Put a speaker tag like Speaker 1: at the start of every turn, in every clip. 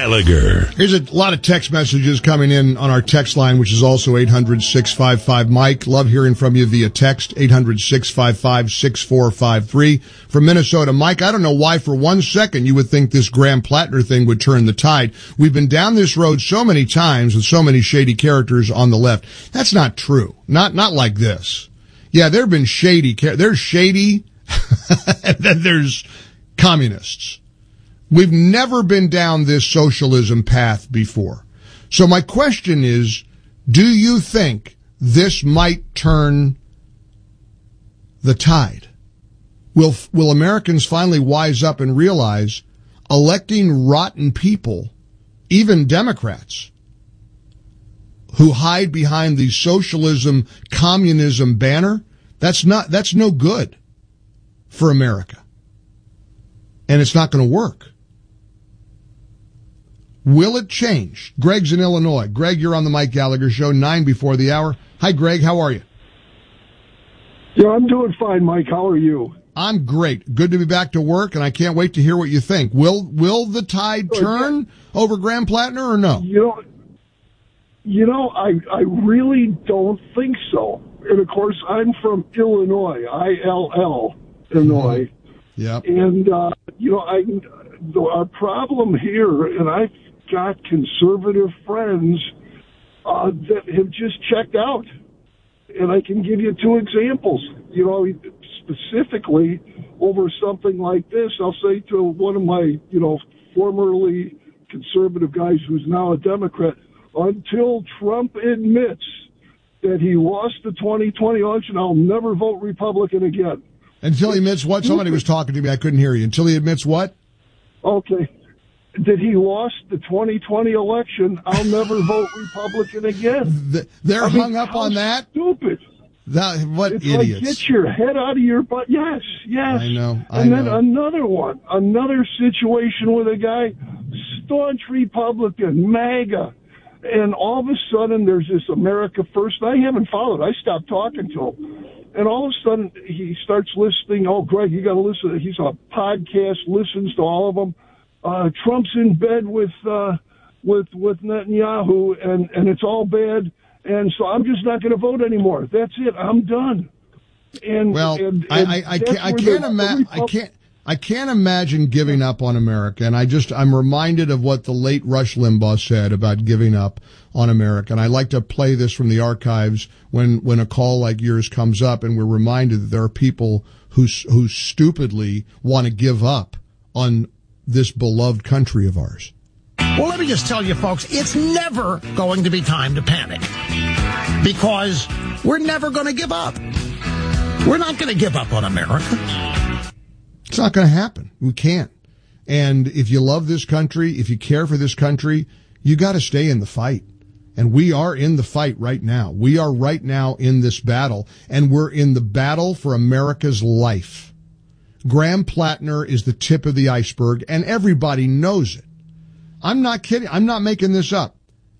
Speaker 1: Gallagher.
Speaker 2: Here's a lot of text messages coming in on our text line, which is also 800-655-Mike. Love hearing from you via text, 800-655-6453. From Minnesota, Mike, I don't know why for 1 second you would think this Graham Plattner thing would turn the tide. We've been down this road so many times with so many shady characters on the left. That's not true. Not like this. Yeah, there have been shady, there's shady, and then there's communists. We've never been down this socialism path before. So my question is, do you think this might turn the tide? Will Americans finally wise up and realize electing rotten people, even Democrats, who hide behind the socialism, communism banner, that's no good for America. And it's not going to work. Will it change? Greg's in Illinois. Greg, you're on the Mike Gallagher Show, 9 before the hour. Hi, Greg. How are you?
Speaker 3: Yeah, I'm doing fine, Mike. How are you?
Speaker 2: I'm great. Good to be back to work, and I can't wait to hear what you think. Will the tide turn over Graham Plattner or no?
Speaker 3: You know, I really don't think so. And of course, I'm from Illinois, ILL, Illinois.
Speaker 2: Yep.
Speaker 3: And our problem here, and I've got conservative friends that have just checked out. And I can give you 2 examples. Specifically over something like this, I'll say to one of my, formerly conservative guys who's now a Democrat, until Trump admits that he lost the 2020 election, I'll never vote Republican again.
Speaker 2: Until he admits what? Somebody was talking to me. I couldn't hear you. Until he admits what?
Speaker 3: Okay. That he lost the 2020 election, I'll never vote Republican again.
Speaker 2: They're hung up on that?
Speaker 3: Stupid.
Speaker 2: What
Speaker 3: it's
Speaker 2: idiots.
Speaker 3: Like, get your head out of your butt. Yes.
Speaker 2: I know.
Speaker 3: Then another situation with a guy, staunch Republican, MAGA, and all of a sudden there's this America First. I haven't followed. I stopped talking to him. And all of a sudden he starts listening. Oh, Greg, you got to listen. He's on a podcast, listens to all of them. Trump's in bed with Netanyahu, and it's all bad. And so I'm just not going to vote anymore. That's it. I'm done.
Speaker 2: I can't imagine giving up on America. And I'm reminded of what the late Rush Limbaugh said about giving up on America. And I like to play this from the archives when a call like yours comes up, and we're reminded that there are people who stupidly want to give up on this beloved country of ours.
Speaker 4: Well, let me just tell you, folks, it's never going to be time to panic, because we're never going to give up. We're not going to give up on America.
Speaker 2: It's not going to happen. We can't. And if you love this country, if you care for this country, you got to stay in the fight. And we are in the fight right now. We are right now in this battle, and we're in the battle for America's life. Graham Plattner is the tip of the iceberg, and everybody knows it. I'm not kidding. I'm not making this up.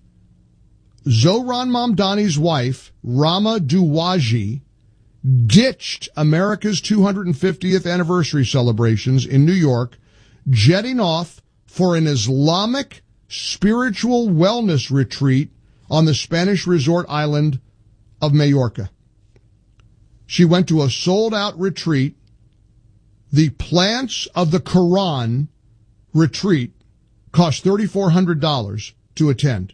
Speaker 2: Zohran Mamdani's wife, Rama Douaji, ditched America's 250th anniversary celebrations in New York, jetting off for an Islamic spiritual wellness retreat on the Spanish resort island of Majorca. She went to a sold-out retreat. The Plants of the Quran retreat cost $3,400 to attend.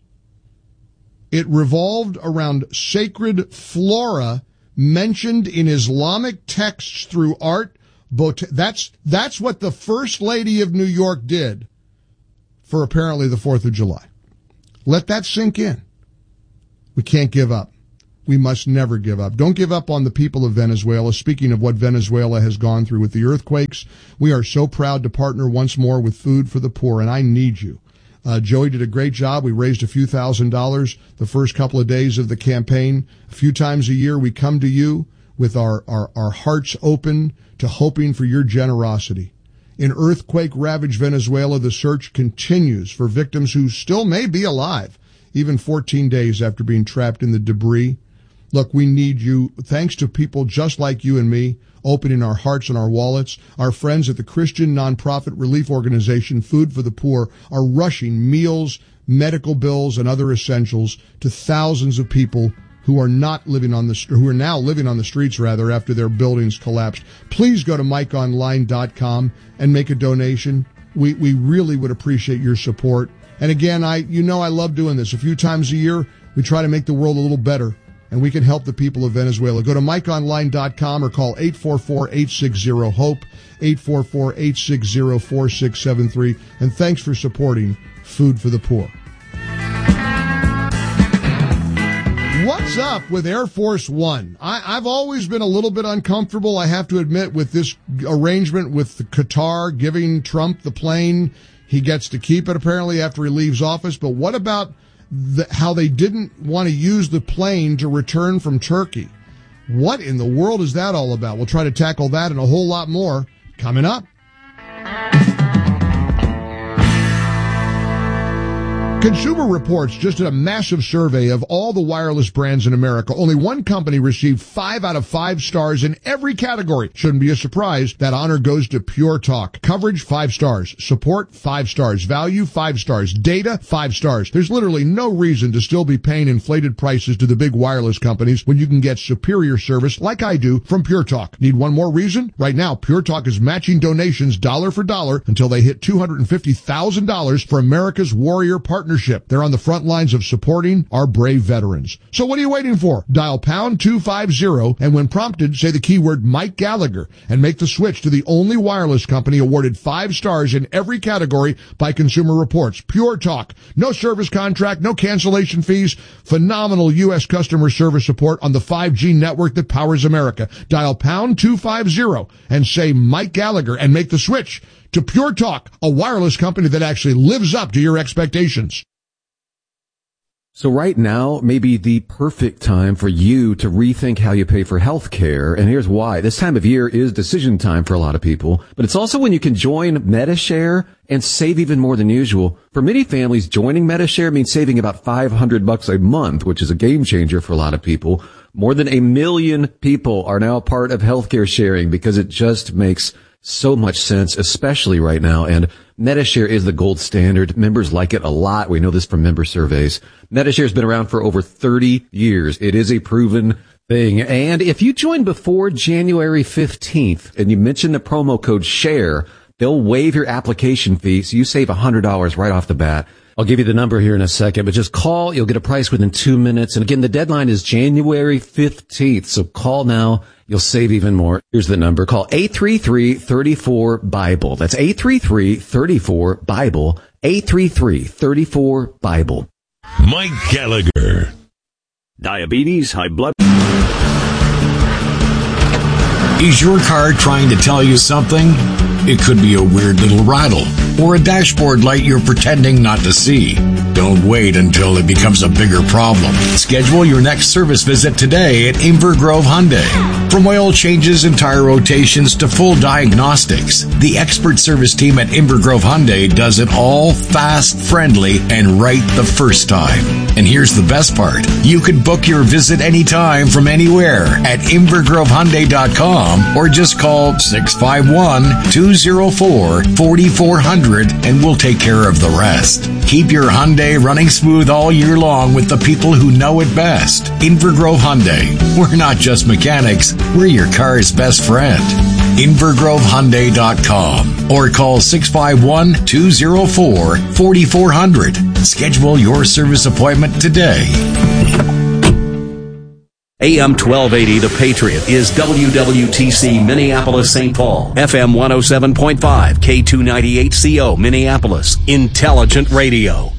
Speaker 2: It revolved around sacred flora mentioned in Islamic texts through art. That's what the First Lady of New York did for apparently the 4th of July. Let that sink in. We can't give up. We must never give up. Don't give up on the people of Venezuela. Speaking of what Venezuela has gone through with the earthquakes, we are so proud to partner once more with Food for the Poor, and I need you. Joey did a great job. We raised a few $1,000s the first couple of days of the campaign. A few times a year we come to you with our hearts open to hoping for your generosity. In earthquake-ravaged Venezuela, the search continues for victims who still may be alive, even 14 days after being trapped in the debris. Look, we need you. Thanks to people just like you and me, opening our hearts and our wallets, our friends at the Christian nonprofit relief organization Food for the Poor are rushing meals, medical bills, and other essentials to thousands of people who are now living on the streets after their buildings collapsed. Please go to MikeOnline.com and make a donation. We really would appreciate your support. And again, I love doing this. A few times a year, we try to make the world a little better, and we can help the people of Venezuela. Go to MikeOnline.com or call 844-860-HOPE, 844-860-4673. And thanks for supporting Food for the Poor. What's up with Air Force One? I've always been a little bit uncomfortable, I have to admit, with this arrangement with Qatar giving Trump the plane. He gets to keep it, apparently, after he leaves office. But what about how they didn't want to use the plane to return from Turkey? What in the world is that all about? We'll try to tackle that and a whole lot more coming up. Consumer Reports just did a massive survey of all the wireless brands in America. Only one company received 5 out of 5 stars in every category. Shouldn't be a surprise. That honor goes to Pure Talk. Coverage, 5 stars. Support, 5 stars. Value, 5 stars. Data, 5 stars. There's literally no reason to still be paying inflated prices to the big wireless companies when you can get superior service like I do from Pure Talk. Need one more reason? Right now, Pure Talk is matching donations dollar for dollar until they hit $250,000 for America's Warrior Partnership. They're on the front lines of supporting our brave veterans. So what are you waiting for? Dial pound 250 and when prompted, say the keyword Mike Gallagher and make the switch to the only wireless company awarded 5 stars in every category by Consumer Reports. Pure Talk. No service contract, no cancellation fees. Phenomenal U.S. customer service support on the 5G network that powers America. Dial pound 250 and say Mike Gallagher and make the switch to Pure Talk, a wireless company that actually lives up to your expectations.
Speaker 1: So right now may be the perfect time for you to rethink how you pay for health care. And here's why. This time of year is decision time for a lot of people, but it's also when you can join Medi-Share and save even more than usual. For many families, joining Medi-Share means saving about $500 a month, which is a game changer for a lot of people. More than 1 million people are now part of healthcare sharing because it just makes so much sense, especially right now. And Medi-Share is the gold standard. Members like it a lot. We know this from member surveys. Medi-Share has been around for over 30 years. It is a proven thing. And if you join before January 15th and you mention the promo code SHARE, they'll waive your application fee, so you save $100 right off the bat. I'll give you the number here in a second, but just call. You'll get a price within 2 minutes. And again, the deadline is January 15th. So call now. You'll save even more. Here's the number. Call 833-34-BIBLE. That's 833-34-BIBLE. 833-34-BIBLE.
Speaker 5: Mike Gallagher. Diabetes, high blood.
Speaker 6: Is your car trying to tell you something? It could be a weird little rattle or a dashboard light you're pretending not to see. Don't wait until it becomes a bigger problem. Schedule your next service visit today at Inver Grove Hyundai. From oil changes and tire rotations to full diagnostics, the expert service team at Inver Grove Hyundai does it all fast, friendly, and right the first time. And here's the best part. You can book your visit anytime from anywhere at InvergroveHyundai.com or just call 651-204-4400 and we'll take care of the rest. Keep your Hyundai running smooth all year long with the people who know it best. Inver Grove Hyundai. We're not just mechanics, we're your car's best friend. InvergroveHyundai.com or call 651-204-4400. Schedule your service appointment today.
Speaker 5: AM 1280, The Patriot, is WWTC Minneapolis, St. Paul. FM 107.5, K298CO, Minneapolis. Intelligent radio.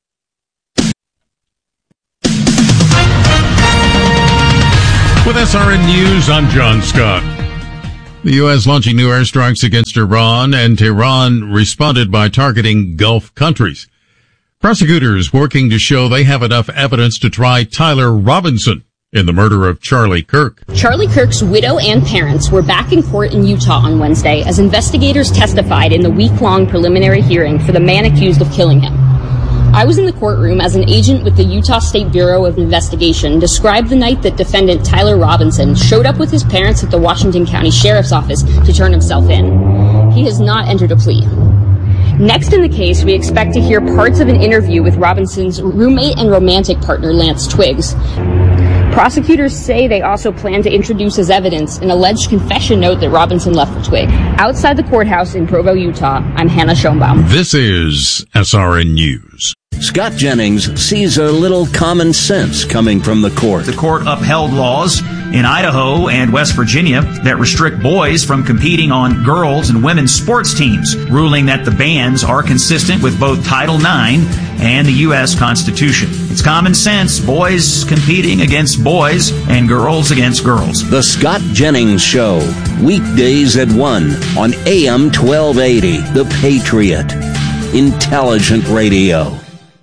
Speaker 7: With SRN News, I'm John Scott. The U.S. launching new airstrikes against Iran, and Tehran responded by targeting Gulf countries. Prosecutors working to show they have enough evidence to try Tyler Robinson in the murder of Charlie Kirk.
Speaker 8: Charlie Kirk's widow and parents were back in court in Utah on Wednesday as investigators testified in the week-long preliminary hearing for the man accused of killing him. I was in the courtroom as an agent with the Utah State Bureau of Investigation described the night that defendant Tyler Robinson showed up with his parents at the Washington County Sheriff's Office to turn himself in. He has not entered a plea. Next in the case, we expect to hear parts of an interview with Robinson's roommate and romantic partner, Lance Twiggs. Prosecutors say they also plan to introduce as evidence an alleged confession note that Robinson left for Twig. Outside the courthouse in Provo, Utah, I'm Hannah Schoenbaum.
Speaker 7: This is SRN News.
Speaker 5: Scott Jennings sees a little common sense coming from the court.
Speaker 9: The court upheld laws in Idaho and West Virginia that restrict boys from competing on girls' and women's sports teams, ruling that the bans are consistent with both Title IX and the U.S. Constitution. It's common sense, boys competing against boys and girls against girls.
Speaker 5: The Scott Jennings Show, weekdays at 1 on AM 1280, The Patriot. Intelligent radio.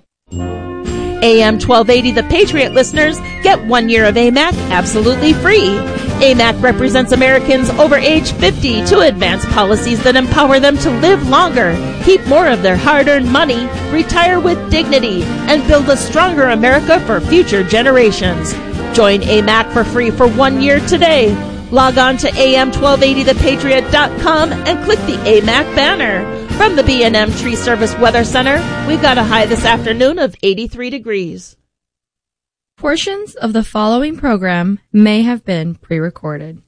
Speaker 10: AM 1280 The Patriot listeners get 1 year of AMAC absolutely free. AMAC represents Americans over age 50 to advance policies that empower them to live longer, keep more of their hard-earned money, retire with dignity, and build a stronger America for future generations. Join AMAC for free for 1 year today. Log on to am1280thepatriot.com and click the AMAC banner. From the B&M Tree Service Weather Center, we've got a high this afternoon of 83 degrees.
Speaker 11: Portions of the following program may have been pre-recorded.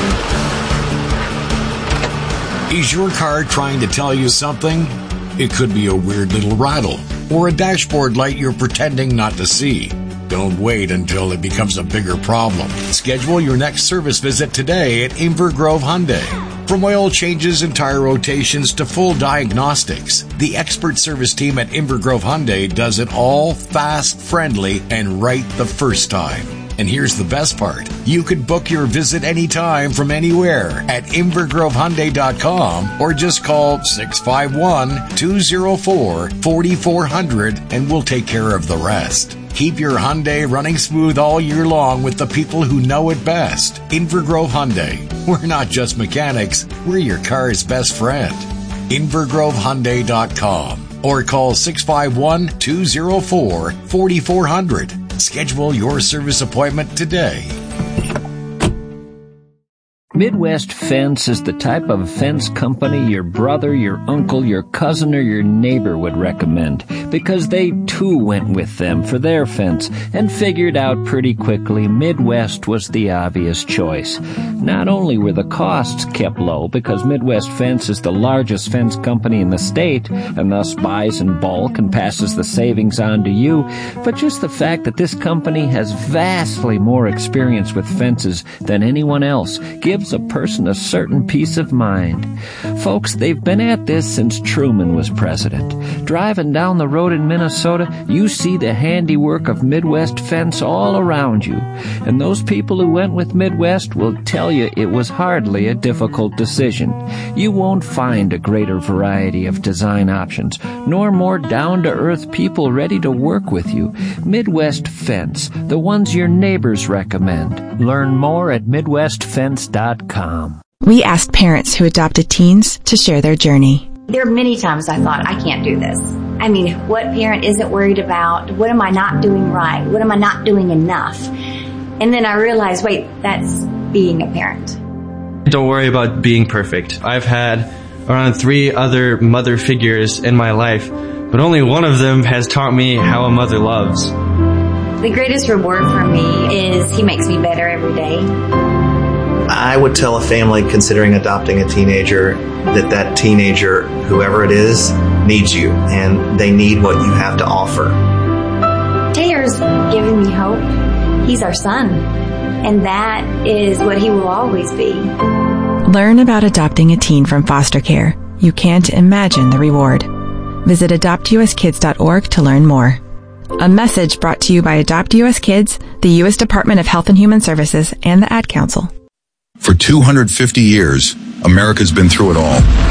Speaker 6: Is your car trying to tell you something? It could be a weird little rattle or a dashboard light you're pretending not to see. Don't wait until it becomes a bigger problem. Schedule your next service visit today at Inver Grove Hyundai. From oil changes and tire rotations to full diagnostics, the expert service team at Inver Grove Hyundai does it all fast, friendly, and right the first time. And here's the best part. You can book your visit anytime from anywhere at invergrovehyundai.com or just call 651-204-4400 and we'll take care of the rest. Keep your Hyundai running smooth all year long with the people who know it best. Inver Grove Hyundai. We're not just mechanics, we're your car's best friend. invergrovehyundai.com or call 651-204-4400. Schedule your service appointment today.
Speaker 12: Midwest Fence is the type of fence company your brother, your uncle, your cousin, or your neighbor would recommend because they too went with them for their fence and figured out pretty quickly Midwest was the obvious choice. Not only were the costs kept low because Midwest Fence is the largest fence company in the state and thus buys in bulk and passes the savings on to you, but just the fact that this company has vastly more experience with fences than anyone else gives a person a certain peace of mind. Folks, they've been at this since Truman was president. Driving down the road in Minnesota, you see the handiwork of Midwest Fence all around you. And those people who went with Midwest will tell you it was hardly a difficult decision. You won't find a greater variety of design options, nor more down-to-earth people ready to work with you. Midwest Fence, the ones your neighbors recommend. Learn more at MidwestFence.com.
Speaker 13: We asked parents who adopted teens to share their journey.
Speaker 14: There are many times I thought, I can't do this. I mean, what parent isn't worried about? What am I not doing right? What am I not doing enough? And then I realized, wait, that's being a parent.
Speaker 15: Don't worry about being perfect. I've had around 3 other mother figures in my life, but only one of them has taught me how a mother loves.
Speaker 14: The greatest reward for me is he makes me better every day.
Speaker 16: I would tell a family considering adopting a teenager that teenager, whoever it is, needs you, and they need what you have to offer.
Speaker 14: Taylor's giving me hope. He's our son, and that is what he will always be.
Speaker 13: Learn about adopting a teen from foster care. You can't imagine the reward. Visit adoptuskids.org to learn more. A message brought to you by Adopt US Kids, the U.S. Department of Health and Human Services, and the Ad Council.
Speaker 17: For 250 years, America's been through it all.